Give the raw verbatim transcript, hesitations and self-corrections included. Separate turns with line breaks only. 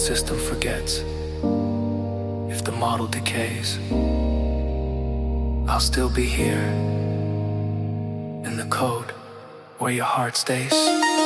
system forgets, if the model decays, I'll still be here in the code where your heart stays.